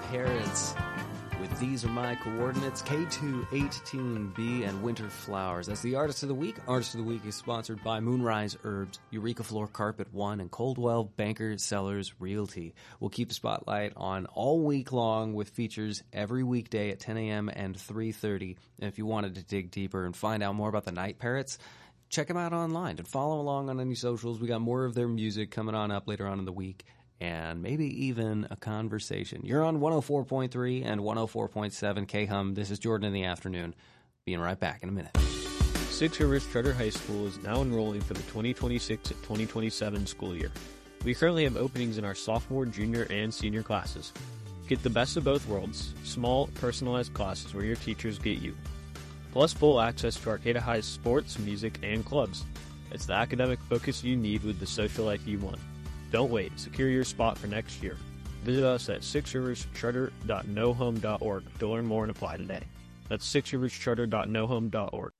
Parrots with These Are My Coordinates, K218B, and Winter Flowers. That's the Artist of the Week. Artist of the Week is sponsored by Moonrise Herbs, Eureka Floor Carpet One, and Coldwell Banker Sellers Realty. We'll keep the spotlight on all week long with features every weekday at 10 a.m. and 3:30. And if you wanted to dig deeper and find out more about the Night Parrots, check them out online and follow along on any socials. We got more of their music coming on up later on in the week, and maybe even a conversation. You're on 104.3 and 104.7 K-Hum. This is Jordan in the Afternoon. Being right back in a minute. Six Rivers Charter High School is now enrolling for the 2026-2027 school year. We currently have openings in our sophomore, junior, and senior classes. Get the best of both worlds, small, personalized classes where your teachers get you. Plus full access to Arcata High's sports, music, and clubs. It's the academic focus you need with the social life you want. Don't wait. Secure your spot for next year. Visit us at sixriverscharter.nohome.org to learn more and apply today. That's sixriverscharter.nohome.org.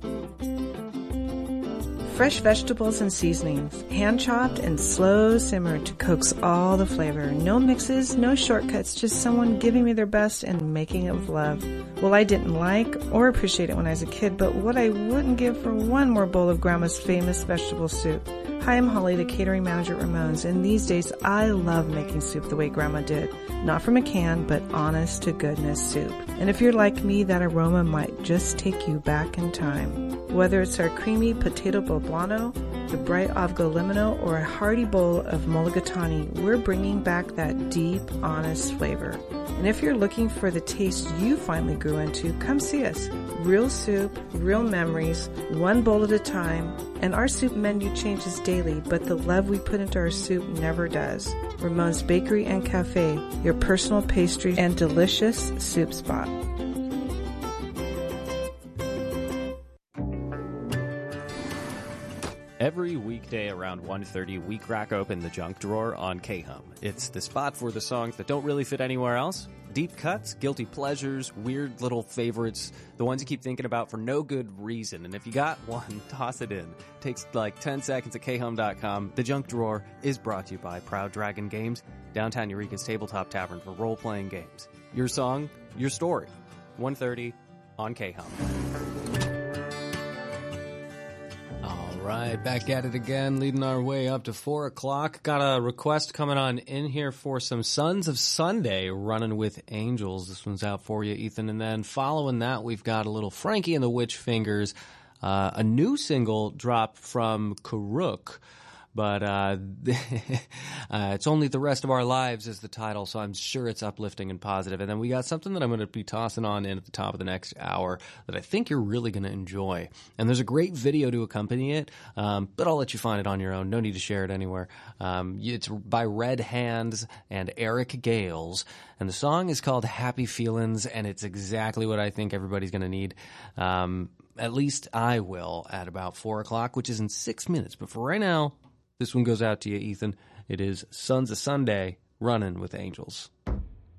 Fresh vegetables and seasonings, hand-chopped and slow simmered to coax all the flavor. No mixes, no shortcuts, just someone giving me their best and making it with love. Well, I didn't like or appreciate it when I was a kid, but what I wouldn't give for one more bowl of Grandma's famous vegetable soup. Hi, I'm Holly, the catering manager at Ramones, and these days I love making soup the way Grandma did. Not from a can, but honest to goodness soup. And if you're like me, that aroma might just take you back in time. Whether it's our creamy potato poblano, the bright avgo limino, or a hearty bowl of mulligatawny, we're bringing back that deep, honest flavor. And if you're looking for the taste you finally grew into, come see us. Real soup, real memories, one bowl at a time. And our soup menu changes daily, but the love we put into our soup never does. Ramone's Bakery and Cafe, your personal pastry and delicious soup spot. Every weekday around 1:30, we crack open the junk drawer on K-Hum. It's the spot for the songs that don't really fit anywhere else. Deep cuts, guilty pleasures, weird little favorites, the ones you keep thinking about for no good reason. And if you got one, toss it in. Takes like 10 seconds at khum.com. The junk drawer is brought to you by Proud Dragon Games, downtown Eureka's tabletop tavern for role-playing games. Your song, your story. 1:30 on K-Hum. All right, back at it again, leading our way up to 4 o'clock. Got a request coming on in here for some Sons of Sunday, Running with Angels. This one's out for you, Ethan. And then following that, we've got a little Frankie and the Witch Fingers, a new single dropped from Karuk. But it's Only the Rest of Our Lives is the title, so I'm sure it's uplifting and positive. And then we got something that I'm going to be tossing on in at the top of the next hour that I think you're really going to enjoy. And there's a great video to accompany it, but I'll let you find it on your own. No need to share it anywhere. It's by Red Hands and Eric Gales, and the song is called Happy Feelin's, and it's exactly what I think everybody's going to need. At least I will at about 4 o'clock, which is in 6 minutes. But for right now, this one goes out to you, Ethan. It is Sons of Sunday, Running with Angels.